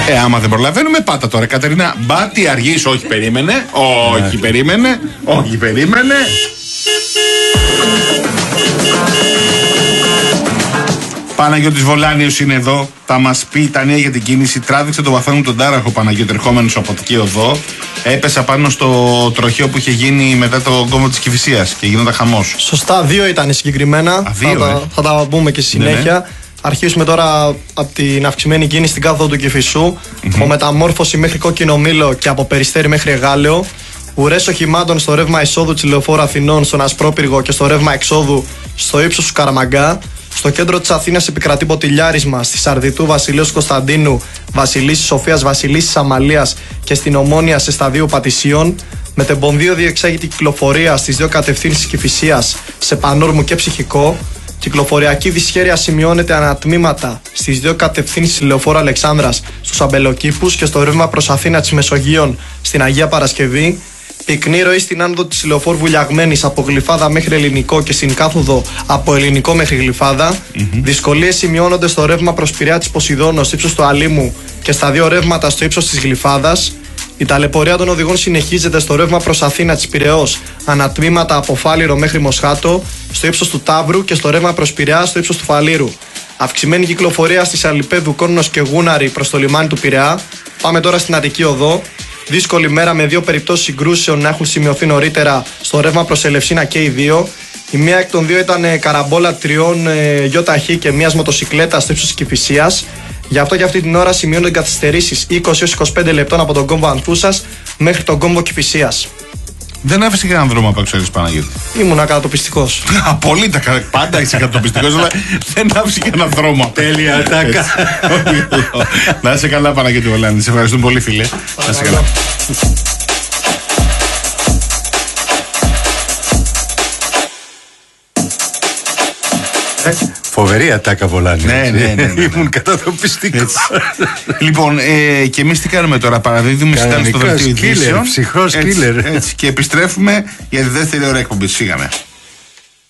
Άμα δεν προλαβαίνουμε, πάτα τώρα. Κατερίνα, μπα, τι αργείς, όχι περίμενε. Όχι περίμενε. Όχι περίμενε. Παναγιώτης Βολάνιος είναι εδώ. Θα μας πει τα νέα για την κίνηση. Τράβηξε το βαθμό τον τάραχο Παναγιώτη, ερχόμενος από Αττική Οδό. Έπεσα πάνω στο τροχαίο που είχε γίνει μετά το κόμμα της Κηφισίας και γινόταν χαμός. Σωστά, 2 ήταν συγκεκριμένα. Θα τα πούμε και στη συνέχεια. Ναι. Αρχίσουμε τώρα από την αυξημένη κίνηση στην κάθοδο του Κηφισού. Από Μεταμόρφωση μέχρι Κόκκινο Μήλο και από Περιστέρι μέχρι Εγάλεο. Ουρές οχημάτων στο ρεύμα εισόδου της Λεωφόρου Αθηνών, στον Ασπρόπυργο και στο ρεύμα εξόδου στο ύψος του Καραμαγκά. Στο κέντρο της Αθήνας επικρατεί ποτηλιάρισμα στη Σαρδιτού, Βασιλέως Κωνσταντίνου, Βασιλίσσης Σοφίας, Βασιλίσσης Αμαλίας και στην Ομόνια σε σταδίου Πατησίων. Με τεμπονδύο διεξάγεται κυκλοφορία στις 2 κατευθύνσεις Κηφισίας σε Πανόρμου και Ψυχικό. Κυκλοφοριακή δυσχέρεια σημειώνεται ανατμήματα στις 2 κατευθύνσεις Λεωφόρου Αλεξάνδρας στους Αμπελοκήπους και στο ρεύμα προς Αθήνα της Μεσογείων στην Αγία Παρασκευή. Πυκνή ροή στην άνοδο της Λεωφόρου Βουλιαγμένης από Γλυφάδα μέχρι Ελληνικό και στην κάθοδο από Ελληνικό μέχρι Γλυφάδα. Δυσκολίες σημειώνονται στο ρεύμα προς Πειραιά της Ποσειδώνος στο ύψος του Αλήμου και στα 2 ρεύματα στο ύψος της Γλυφάδας. Η ταλαιπωρία των οδηγών συνεχίζεται στο ρεύμα προς Αθήνα της Πειραιώς, ανατμήματα από Φάληρο μέχρι Μοσχάτο, στο ύψος του Ταύρου και στο ρεύμα προς Πειραιά στο ύψος του Φαλήρου. Αυξημένη κυκλοφορία στις Αλιπέδου, Κόρνος και Γούναρη προς το λιμάνι του Πειραιά. Πάμε τώρα στην Αττική Οδό. Δύσκολη μέρα με 2 περιπτώσεις συγκρούσεων να έχουν σημειωθεί νωρίτερα στο ρεύμα προς Ελευσίνα και οι 2. Η μία εκ των 2 ήταν καραμπόλα 3 ΙΧ και μιας μοτοσικλέτας στο ύψος της Κηφισίας. Γι' αυτό και αυτή την ώρα σημειώνονται καθυστερήσεις 20-25 λεπτών από τον κόμβο Ανθούσας μέχρι τον κόμβο Κηφισίας. Δεν άφησε κανέναν δρόμο απ' έξω, Παναγιώτη. Ήμουνα κατατοπιστικός. Απολύτω, πάντα είσαι κατατοπιστικός, αλλά δεν άφησε κανέναν δρόμο. Τέλεια, τάκα. Να είσαι καλά, Παναγιώτη Βολάνη. Σε ευχαριστούμε πολύ, φίλε. Να είσαι καλά. Φοβερή ατάκα Βολάνη. Ναι. Ήμουν κατατοπιστικός. Λοιπόν, και εμείς τι κάνουμε τώρα? Παραδίδουμε συντάξη στο δελτίο ειδήσεων. Ψυχρός killer. Και επιστρέφουμε για τη δεύτερη ώρα εκπομπής. Φύγαμε.